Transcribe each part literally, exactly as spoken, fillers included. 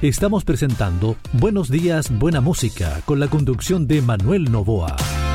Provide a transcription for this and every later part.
Estamos presentando Buenos Días, Buena Música, con la conducción de Manuel Novoa.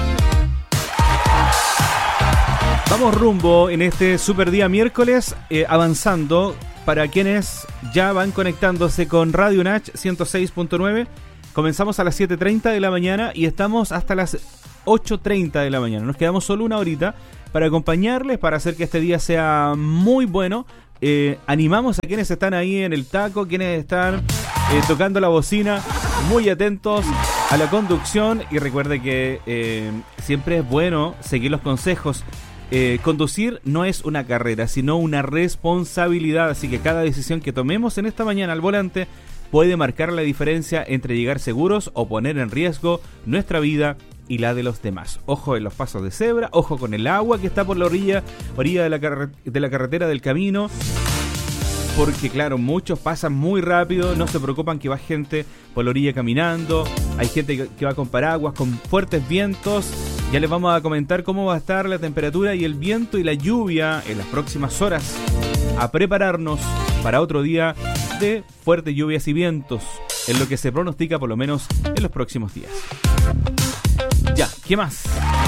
Vamos rumbo en este super día miércoles, eh, avanzando para quienes ya van conectándose con Radio Nach ciento seis punto nueve. Comenzamos a las siete treinta de la mañana y estamos hasta las ocho treinta de la mañana. Nos quedamos solo una horita para acompañarles, para hacer que este día sea muy bueno. Eh, animamos a quienes están ahí en el taco, quienes están eh, tocando la bocina, muy atentos a la conducción, y recuerde que eh, siempre es bueno seguir los consejos. Eh, conducir no es una carrera, sino una responsabilidad, así que cada decisión que tomemos en esta mañana al volante puede marcar la diferencia entre llegar seguros o poner en riesgo nuestra vida y la de los demás. Ojo en los pasos de cebra, ojo con el agua que está por la orilla, orilla de la, carre- de la carretera del camino, porque claro, muchos pasan muy rápido, no se preocupan que va gente por la orilla caminando, hay gente que, que va con paraguas, con fuertes vientos. Ya les vamos a comentar cómo va a estar la temperatura y el viento y la lluvia en las próximas horas, a prepararnos para otro día de fuertes lluvias y vientos, en lo que se pronostica por lo menos en los próximos días. Ya, ¿qué más?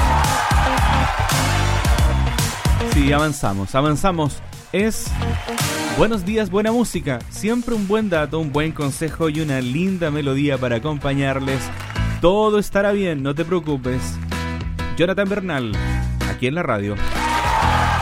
Sí, avanzamos, avanzamos. Es Buenos Días, Buena Música. Siempre un buen dato, un buen consejo y una linda melodía para acompañarles. Todo estará bien, no te preocupes. Jonathan Bernal, aquí en la radio.